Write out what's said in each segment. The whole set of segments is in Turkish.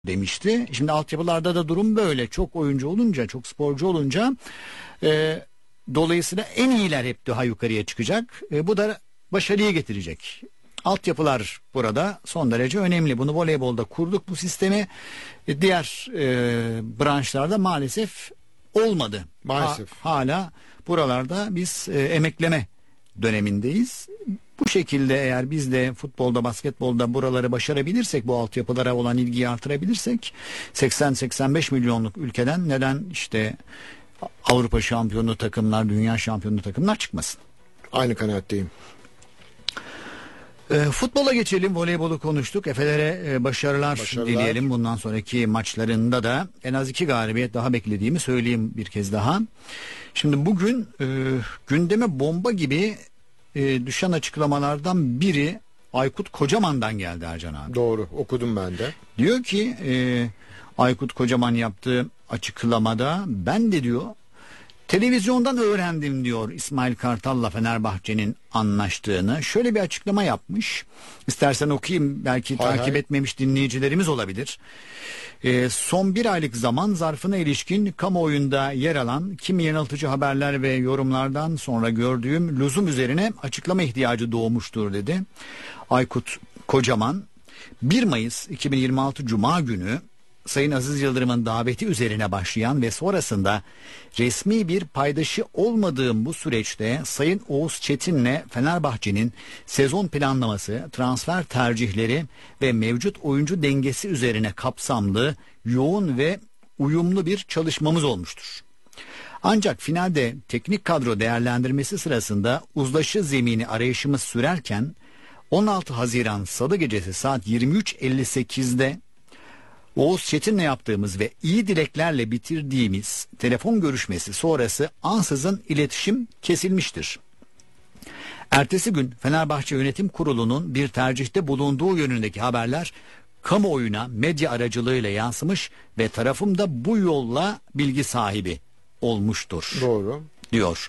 demişti. Şimdi altyapılarda da durum böyle. Çok oyuncu olunca, çok sporcu olunca dolayısıyla en iyiler hep daha yukarıya çıkacak. Bu da başarıyı getirecek. Altyapılar burada son derece önemli. Bunu voleybolda kurduk bu sistemi. Diğer branşlarda maalesef olmadı. Maalesef. Hala buralarda biz emekleme dönemindeyiz. Bu şekilde eğer biz de futbolda, basketbolda buraları başarabilirsek, bu altyapılara olan ilgiyi artırabilirsek 80-85 milyonluk ülkeden neden işte Avrupa şampiyonu takımlar, dünya şampiyonu takımlar çıkmasın? Aynı kanaatteyim. Futbola geçelim. Voleybolu konuştuk. Efe'lere başarılar dileyelim. Bundan sonraki maçlarında da en az 2 galibiyet daha beklediğimi söyleyeyim bir kez daha. Şimdi bugün gündeme bomba gibi düşen açıklamalardan biri Aykut Kocaman'dan geldi Ercan abi. Doğru, okudum ben de. Diyor ki Aykut Kocaman yaptığı açıklamada ben de diyor televizyondan öğrendim diyor İsmail Kartal'la Fenerbahçe'nin anlaştığını. Şöyle bir açıklama yapmış. İstersen okuyayım, belki takip etmemiş dinleyicilerimiz olabilir. Son bir aylık zaman zarfına ilişkin kamuoyunda yer alan kimi yanıltıcı haberler ve yorumlardan sonra gördüğüm lüzum üzerine açıklama ihtiyacı doğmuştur dedi. Aykut Kocaman 1 Mayıs 2026 Cuma günü Sayın Aziz Yıldırım'ın daveti üzerine başlayan ve sonrasında resmi bir paydaşı olmadığım bu süreçte Sayın Oğuz Çetin'le Fenerbahçe'nin sezon planlaması, transfer tercihleri ve mevcut oyuncu dengesi üzerine kapsamlı, yoğun ve uyumlu bir çalışmamız olmuştur. Ancak finalde teknik kadro değerlendirmesi sırasında uzlaşı zemini arayışımız sürerken 16 Haziran Salı gecesi saat 23.58'de Oğuz Çetin'le yaptığımız ve iyi dileklerle bitirdiğimiz telefon görüşmesi sonrası ansızın iletişim kesilmiştir. Ertesi gün Fenerbahçe Yönetim Kurulu'nun bir tercihte bulunduğu yönündeki haberler kamuoyuna medya aracılığıyla yansımış ve tarafım da bu yolla bilgi sahibi olmuştur. Doğru. Diyor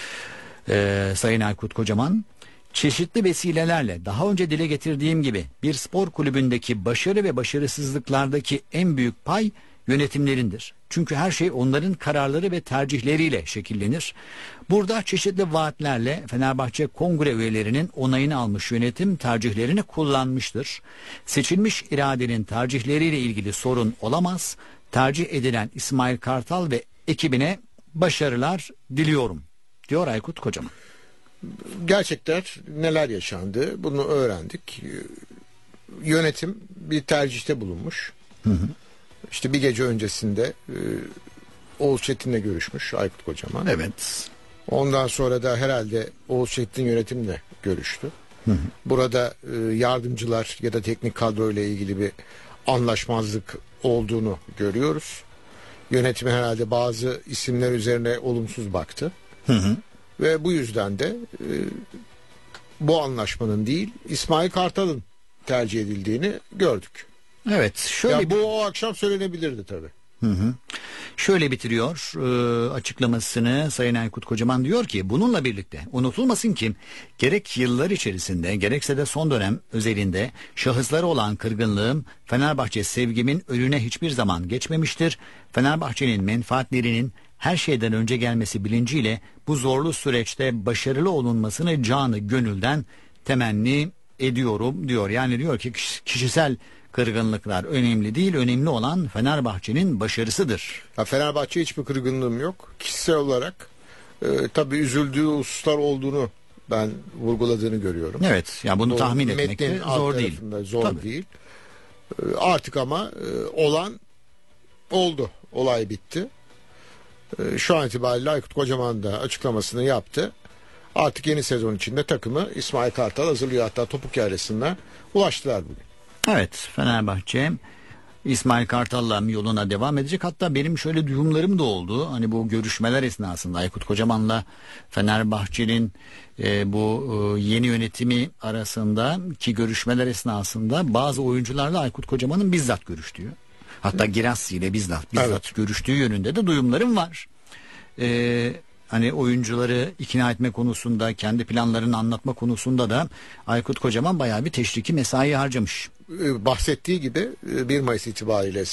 Sayın Aykut Kocaman. Çeşitli vesilelerle daha önce dile getirdiğim gibi bir spor kulübündeki başarı ve başarısızlıklardaki en büyük pay yönetimlerindir. Çünkü her şey onların kararları ve tercihleriyle şekillenir. Burada çeşitli vaatlerle Fenerbahçe kongre üyelerinin onayını almış yönetim tercihlerini kullanmıştır. Seçilmiş iradenin tercihleriyle ilgili sorun olamaz. Tercih edilen İsmail Kartal ve ekibine başarılar diliyorum, diyor Aykut Kocaman. Gerçekten neler yaşandı bunu öğrendik. Yönetim bir tercihte bulunmuş. İşte bir gece öncesinde Oğuz Çetin'le görüşmüş Aykut Kocaman. Evet. Ondan sonra da herhalde Oğuz Çetin yönetimle görüştü. Burada yardımcılar ya da teknik kadro ile ilgili bir anlaşmazlık olduğunu görüyoruz. Yönetim herhalde bazı isimler üzerine olumsuz baktı. Ve bu yüzden de bu anlaşmanın değil İsmail Kartal'ın tercih edildiğini gördük. Evet. Şöyle ya bu o akşam söylenebilirdi tabii. Şöyle bitiriyor açıklamasını Sayın Aykut Kocaman, diyor ki bununla birlikte unutulmasın ki gerek yıllar içerisinde gerekse de son dönem özelinde şahıslara olan kırgınlığım Fenerbahçe sevgimin önüne hiçbir zaman geçmemiştir. Fenerbahçe'nin menfaatlerinin her şeyden önce gelmesi bilinciyle bu zorlu süreçte başarılı olunmasını canı gönülden temenni ediyorum diyor. Yani diyor ki kişisel kırgınlıklar önemli değil, önemli olan Fenerbahçe'nin başarısıdır. Ya Fenerbahçe hiçbir kırgınlığım yok. Kişisel olarak tabii üzüldüğü hususlar olduğunu ben vurguladığını görüyorum. Evet, ya bunu tahmin etmek de zor değil. Zor tabii. Değil. Artık ama olan oldu. Olay bitti. Şu an itibariyle Aykut Kocaman da açıklamasını yaptı. Artık yeni sezon içinde takımı İsmail Kartal hazırlıyor. Hatta topuk yerleşimine ulaştılar bugün. Evet, Fenerbahçe İsmail Kartal'la yoluna devam edecek. Hatta benim şöyle duyumlarım da oldu. Hani bu görüşmeler esnasında Aykut Kocaman'la Fenerbahçe'nin bu yeni yönetimi arasındaki görüşmeler esnasında bazı oyuncularla Aykut Kocaman'ın bizzat görüştüğü, hatta Girassi ile bizzat evet, görüştüğü yönünde de duyumlarım var. Hani oyuncuları ikna etme konusunda, kendi planlarını anlatma konusunda da Aykut Kocaman bayağı bir teşriki mesai harcamış. bahsettiği gibi 1 Mayıs itibariyle